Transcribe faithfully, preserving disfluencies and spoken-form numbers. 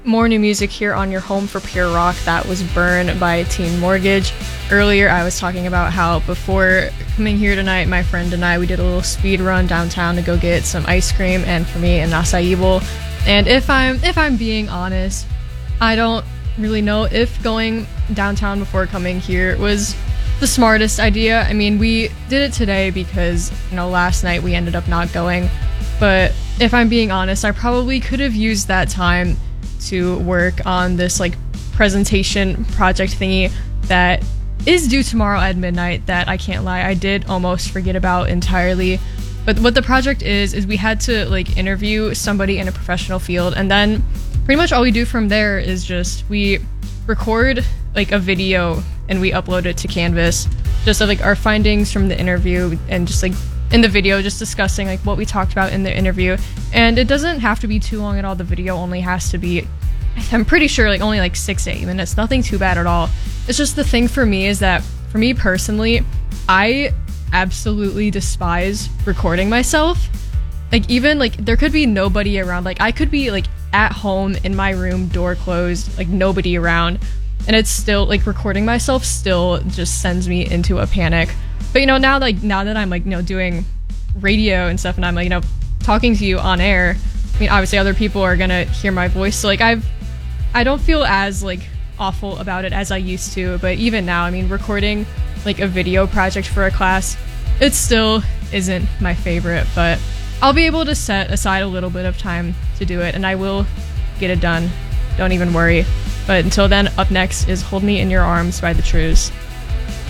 more new music here on your home for pure rock. That was Burn by Teen Mortgage. Earlier I was talking about how before coming here tonight, my friend and I, we did a little speed run downtown to go get some ice cream, and for me an acai bowl. And if I'm if I'm being honest, I don't really know if going downtown before coming here was the smartest idea. I mean, we did it today because, you know, last night we ended up not going. But if I'm being honest, I probably could have used that time to work on this like presentation project thingy that is due tomorrow at midnight that I can't lie, I did almost forget about entirely. But what the project is, is we had to like interview somebody in a professional field, and then pretty much all we do from there is just we record like a video and we upload it to Canvas, just of like our findings from the interview, and just like in the video just discussing like what we talked about in the interview. And it doesn't have to be too long at all. The video only has to be, I'm pretty sure, like only like six to eight minutes. Nothing too bad at all. It's just the thing for me is that for me personally, I absolutely despise recording myself. Like even like there could be nobody around. Like I could be like at home in my room, door closed, like nobody around, and it's still like recording myself still just sends me into a panic. But you know, now like now that I'm like, you know, doing radio and stuff, and I'm like, you know, talking to you on air, I mean obviously other people are gonna hear my voice, so like I've I don't feel as like awful about it as I used to. But even now, I mean, recording like a video project for a class, it still isn't my favorite, but I'll be able to set aside a little bit of time to do it, and I will get it done. Don't even worry. But until then, up next is Hold Me in Your Arms by The Trues.